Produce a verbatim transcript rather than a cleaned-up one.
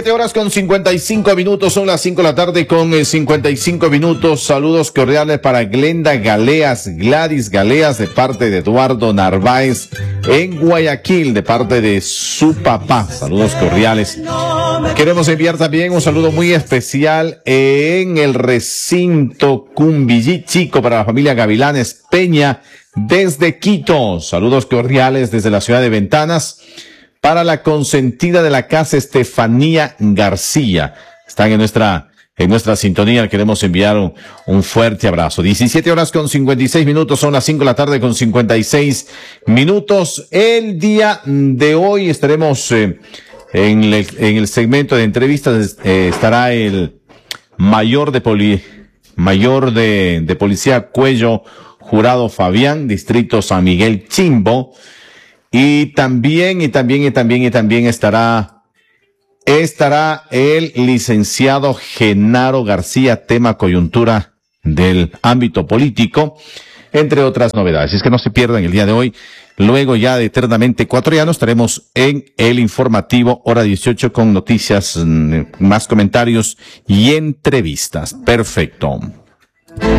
siete horas con cincuenta y cinco minutos, son las cinco de la tarde con eh, cincuenta y cinco minutos. Saludos cordiales para Glenda Galeas, Gladys Galeas, de parte de Eduardo Narváez en Guayaquil, de parte de su papá. Saludos cordiales. Queremos enviar también un saludo muy especial en el recinto Cumbillí Chico para la familia Gavilanes Peña desde Quito. Saludos cordiales desde la ciudad de Ventanas para la consentida de la casa, Estefanía García. Están en nuestra, en nuestra sintonía. Queremos enviar un, un fuerte abrazo. diecisiete horas con cincuenta y seis minutos, son las cinco de la tarde con cincuenta y seis minutos. El día de hoy estaremos, eh, en el, en el segmento de entrevistas, eh, estará el mayor de poli, mayor de, de policía Cuello Jurado Fabián, distrito San Miguel Chimbo. Y también, y también, y también, y también estará, estará el licenciado Genaro García, tema coyuntura del ámbito político, entre otras novedades. Es que no se pierdan el día de hoy. Luego ya de Eternamente Ecuatoriano estaremos en el informativo hora dieciocho con noticias, más comentarios y entrevistas. Perfecto.